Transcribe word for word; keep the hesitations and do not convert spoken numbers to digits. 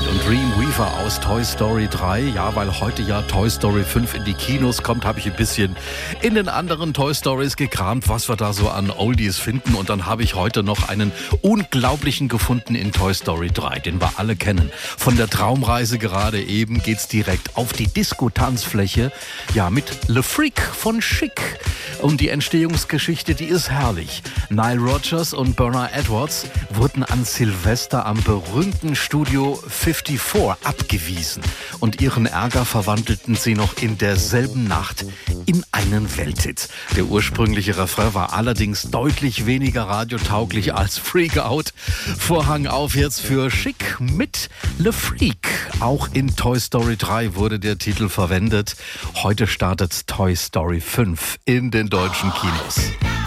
und Dreamweaver aus Toy Story drei. Ja, weil heute ja Toy Story fünf in die Kinos kommt, habe ich ein bisschen in den anderen Toy Stories gekramt, was wir da so an Oldies finden. Und dann habe ich heute noch einen unglaublichen gefunden in Toy Story drei, den wir alle kennen. Von der Traumreise gerade eben geht's direkt auf die Disco-Tanzfläche. Ja, mit Le Freak von Chic. Und die Entstehungsgeschichte, die ist herrlich. Nile Rodgers und Bernard Edwards wurden an Silvester am berühmten Studio vierundfünfzig abgewiesen. Und ihren Ärger verwandelten sie noch in derselben Nacht in einen Welthit. Der ursprüngliche Refrain war allerdings deutlich weniger radiotauglich als Freak Out. Vorhang auf jetzt für Chic mit Le Freak. Auch in Toy Story drei wurde der Titel verwendet. Heute startet Toy Story fünf in den deutschen Kinos.